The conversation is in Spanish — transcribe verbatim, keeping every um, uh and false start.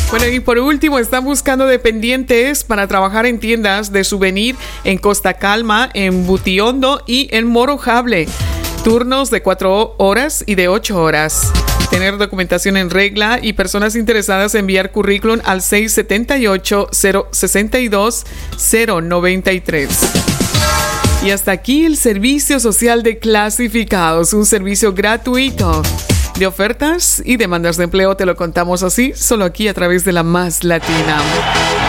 Bueno, y por último, están buscando dependientes para trabajar en tiendas de souvenir en Costa Calma, en Butiondo y en Morojable. Turnos de cuatro horas y de ocho horas. Tener documentación en regla y personas interesadas enviar currículum al seis siete ocho, cero seis dos, cero nueve tres. Y hasta aquí el Servicio Social de Clasificados, un servicio gratuito de ofertas y demandas de empleo. Te lo contamos así, solo aquí a través de La Más Latina.